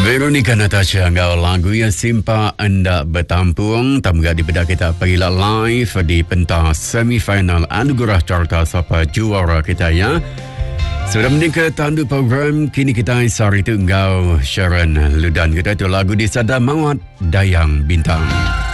Veronica Natasha ngau lagu yang simpa anda bertampung tamga di bedak kita pergilah live di pentas semifinal anugerah carta siapa juara kita ya. Sudah menikah tandu program kini kita sari tu engkau Sharon Ludan kita tu lagu di Sada Mawat Dayang Bintang.